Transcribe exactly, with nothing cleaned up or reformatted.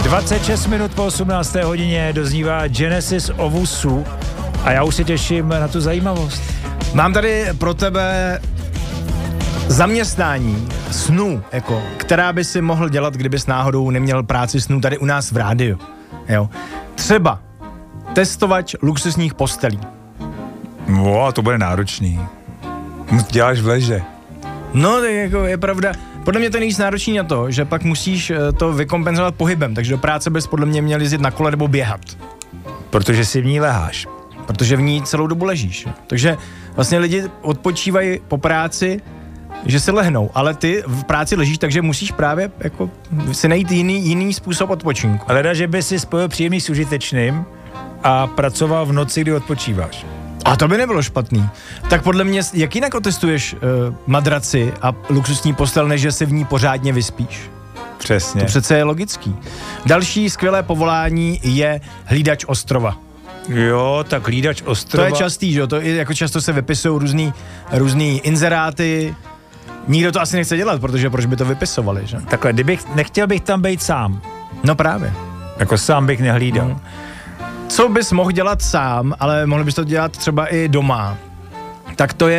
dvacet šest minut po osmnácté hodině doznívá Genesis Owusu a já už se těším na tu zajímavost. Mám tady pro tebe zaměstnání snů, jako, která by si mohl dělat, kdybys náhodou neměl práci snů tady u nás v rádiu. Jo. Třeba testovač luxusních postelí. No, to bude náročný. Děláš v leže. No, tak jako je pravda. Podle mě to je nejvíc náročný na to, že pak musíš to vykompenzovat pohybem, takže do práce bys podle mě měl jezdit na kole nebo běhat. Protože si v ní leháš. Protože v ní celou dobu ležíš. Takže vlastně lidi odpočívají po práci, že si lehnou, ale ty v práci ležíš, takže musíš právě jako si najít jiný, jiný způsob odpočinku. Ale da, že by si spojil příjemný s užitečným a pracoval v noci, kdy odpočíváš. A to by nebylo špatný. Tak podle mě, jak jinak otestuješ uh, madraci a luxusní postel, než že si v ní pořádně vyspíš? Přesně. To přece je logický. Další skvělé povolání je hlídač ostrova. Jo, tak hlídač ostrova. To je častý, že jo? To je, jako často se vypisují různý, různý inzeráty. Nikdo to asi nechce dělat, protože proč by to vypisovali, že? Takhle, kdybych, nechtěl bych tam být sám. No právě. Jako sám bych nehlídal. No. Co bys mohl dělat sám, ale mohl bys to dělat třeba i doma, tak to je